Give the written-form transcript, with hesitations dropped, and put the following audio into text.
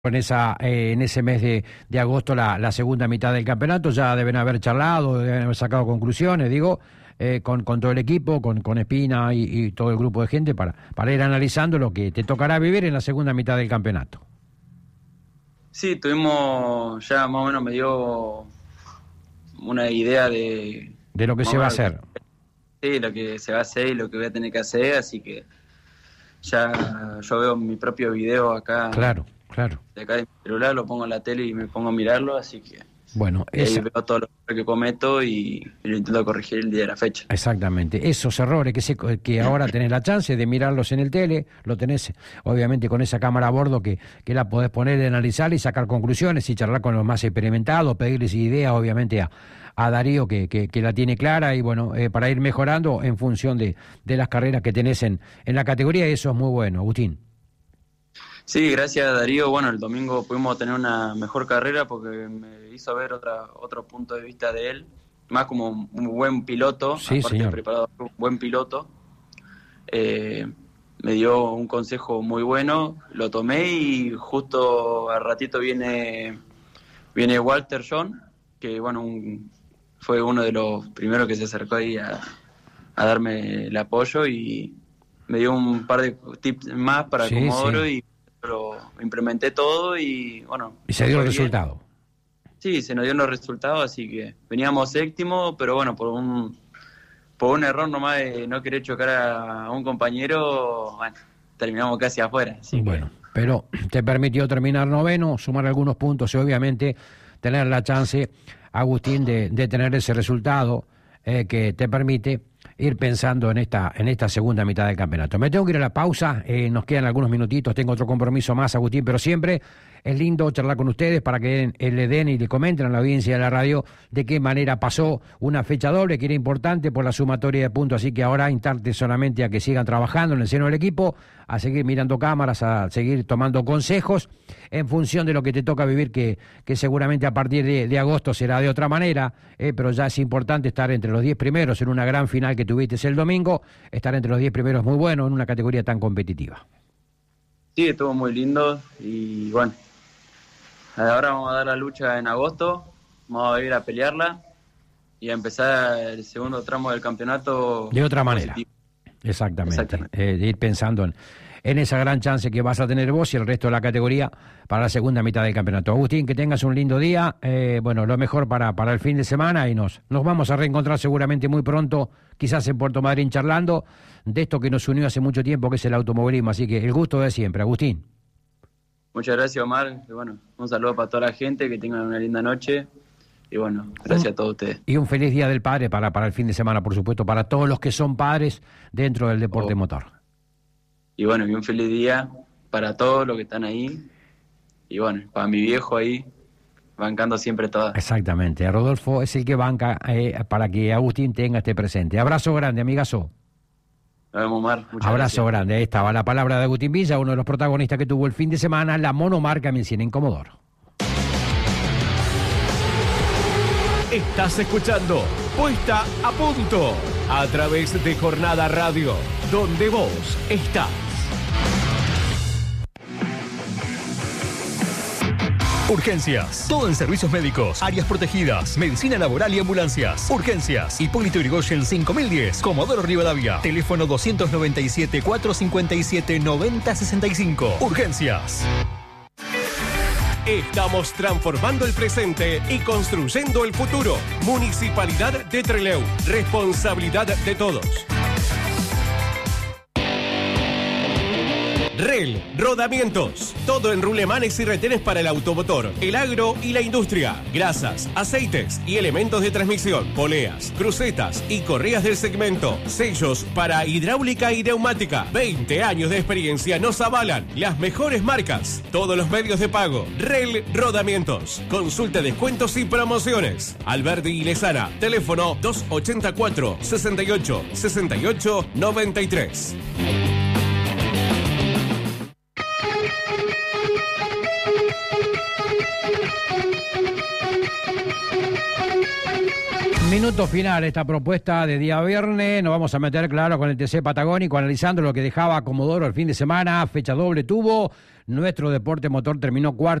en ese mes de agosto la segunda mitad del campeonato. Ya deben haber charlado, deben haber sacado conclusiones, con todo el equipo, con Espina y todo el grupo de gente para ir analizando lo que te tocará vivir en la segunda mitad del campeonato. Sí, tuvimos, ya más o menos me dio una idea de lo que se va a hacer. Sí, lo que se va a hacer y lo que voy a tener que hacer, así que ya yo veo mi propio video acá. Claro. De acá de mi celular, lo pongo en la tele y me pongo a mirarlo, así que bueno, ahí veo todo lo que cometo y lo intento corregir el día de la fecha. Exactamente, esos errores que ahora tenés la chance de mirarlos en el tele, lo tenés obviamente con esa cámara a bordo que la podés poner, analizar y sacar conclusiones y charlar con los más experimentados, pedirles ideas obviamente a Darío que la tiene clara y bueno, para ir mejorando en función de las carreras que tenés en la categoría, y eso es muy bueno, Agustín. Sí, gracias a Darío. Bueno, el domingo pudimos tener una mejor carrera porque me hizo ver otro punto de vista de él, más como un buen piloto, sí, aparte de preparado, un buen piloto. Me dio un consejo muy bueno, lo tomé y justo al ratito viene Walter John, que bueno, fue uno de los primeros que se acercó ahí a darme el apoyo y me dio un par de tips más para Comodoro y lo implementé todo y bueno. Y se dio el resultado. Sí, se nos dio los resultados, así que veníamos séptimo, pero bueno, por un error nomás de no querer chocar a un compañero, bueno, terminamos casi afuera. Así bueno, pero te permitió terminar noveno, sumar algunos puntos y obviamente tener la chance, Agustín, de tener ese resultado que te permite ir pensando en esta segunda mitad del campeonato. Me tengo que ir a la pausa, nos quedan algunos minutitos, tengo otro compromiso más, Agustín, pero siempre es lindo charlar con ustedes para que le den y le comenten a la audiencia de la radio de qué manera pasó una fecha doble que era importante por la sumatoria de puntos, así que ahora instante solamente a que sigan trabajando en el seno del equipo, a seguir mirando cámaras, a seguir tomando consejos en función de lo que te toca vivir, que seguramente a partir de agosto será de otra manera, pero ya es importante estar entre los 10 primeros en una gran final que tuviste el domingo, estar entre los 10 primeros es muy bueno en una categoría tan competitiva. Sí, estuvo muy lindo y bueno, ahora vamos a dar la lucha en agosto, vamos a ir a pelearla y a empezar el segundo tramo del campeonato de otra manera. Exactamente. De ir pensando en esa gran chance que vas a tener vos y el resto de la categoría para la segunda mitad del campeonato. Agustín, que tengas un lindo día, bueno, lo mejor para el fin de semana y nos vamos a reencontrar seguramente muy pronto, quizás en Puerto Madryn charlando de esto que nos unió hace mucho tiempo, que es el automovilismo, así que el gusto de siempre, Agustín. Muchas gracias, Omar, y bueno, un saludo para toda la gente, que tengan una linda noche. Y bueno, gracias a todos ustedes. Y un feliz Día del Padre para el fin de semana, por supuesto, para todos los que son padres dentro del deporte motor. Y bueno, y un feliz día para todos los que están ahí. Y bueno, para mi viejo ahí, bancando siempre todas. Exactamente, Rodolfo es el que banca para que Agustín tenga este presente. Abrazo grande, amigazo. Nos vemos, Omar. Muchas Abrazo gracias. Grande. Ahí estaba la palabra de Agustín Villa, uno de los protagonistas que tuvo el fin de semana la monomarca Mencina en Comodoro. Estás escuchando Puesta a Punto a través de Jornada Radio, donde vos estás. Urgencias. Todo en servicios médicos, áreas protegidas, medicina laboral y ambulancias. Urgencias. Hipólito Yrigoyen 5010, Comodoro Rivadavia. Teléfono 297-457-9065. Urgencias. Estamos transformando el presente y construyendo el futuro. Municipalidad de Trelew. Responsabilidad de todos. REL, rodamientos, todo en rulemanes y retenes para el automotor, el agro y la industria, grasas, aceites y elementos de transmisión, poleas, crucetas y correas del segmento, sellos para hidráulica y neumática. 20 años de experiencia nos avalan las mejores marcas, todos los medios de pago. REL Rodamientos, consulta descuentos y promociones. Alberdi y Lezana, teléfono 284 68 68 93. Minuto final esta propuesta de día viernes. Nos vamos a meter, claro, con el TC Patagónico, analizando lo que dejaba Comodoro el fin de semana. Fecha doble tuvo. Nuestro deporte motor terminó cuarto.